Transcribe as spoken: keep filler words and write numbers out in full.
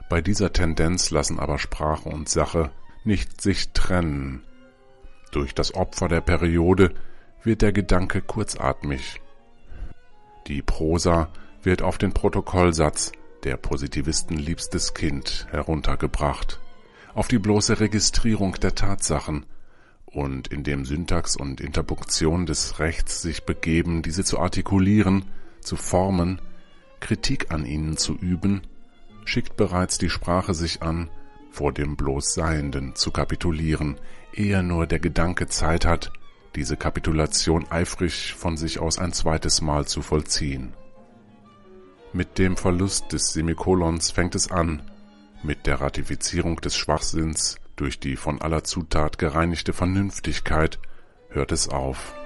Bei dieser Tendenz lassen aber Sprache und Sache nicht sich trennen. Durch das Opfer der Periode wird der Gedanke kurzatmig. Die Prosa wird auf den Protokollsatz der Positivisten liebstes Kind heruntergebracht, auf die bloße Registrierung der Tatsachen und in dem Syntax und Interpunktion des Rechts sich begeben, diese zu artikulieren, zu formen, Kritik an ihnen zu üben, schickt bereits die Sprache sich an, vor dem bloß Seienden zu kapitulieren, ehe nur der Gedanke Zeit hat, diese Kapitulation eifrig von sich aus ein zweites Mal zu vollziehen. Mit dem Verlust des Semikolons fängt es an, mit der Ratifizierung des Schwachsinns durch die von aller Zutat gereinigte Vernünftigkeit hört es auf.